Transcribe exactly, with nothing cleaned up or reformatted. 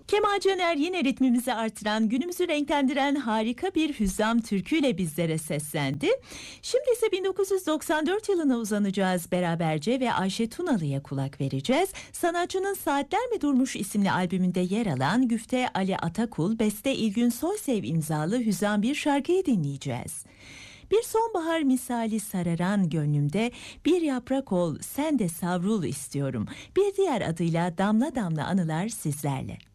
Kemal Caner yine ritmimizi artıran, günümüzü renklendiren harika bir hüzzam türküyle bizlere seslendi. Şimdi ise bin dokuz yüz doksan dört yılına uzanacağız beraberce ve Ayşe Tunalı'ya kulak vereceğiz. Sanatçının Saatler Mi Durmuş isimli albümünde yer alan Güfte Ali Atakul, beste İlgün Soysev imzalı hüzzam bir şarkıyı dinleyeceğiz. Bir sonbahar misali sararan gönlümde bir yaprak ol sen de savrul istiyorum. Bir diğer adıyla Damla Damla Anılar sizlerle.